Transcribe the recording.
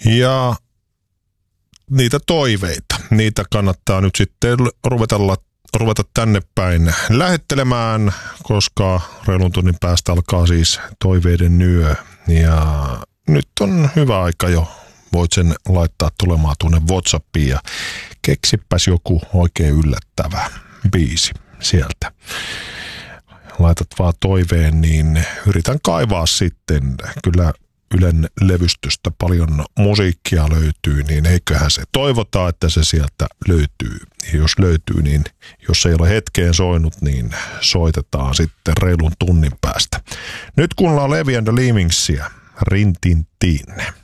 Ja niitä toiveita, niitä kannattaa nyt sitten ruveta tänne päin lähettelemään, koska reilun tunnin päästä alkaa siis toiveiden yö. Ja nyt on hyvä aika jo. Voit sen laittaa tulemaan tuonne WhatsAppiin ja keksipäs joku oikein yllättävä biisi sieltä. Laitat vaan toiveen, niin yritän kaivaa sitten. Kyllä Ylen levystöstä paljon musiikkia löytyy, niin eiköhän se toivotaan, että se sieltä löytyy. Ja jos löytyy, niin jos ei ole hetkeen soinut, niin soitetaan sitten reilun tunnin päästä. Nyt kuunnellaan Levi and the Leavingsia, Rintintin.